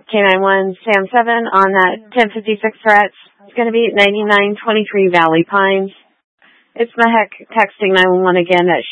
K91 Sam 7 on that 1056 threats. It's going to be at 9923 Valley Pines. It's Mahek texting 911 again at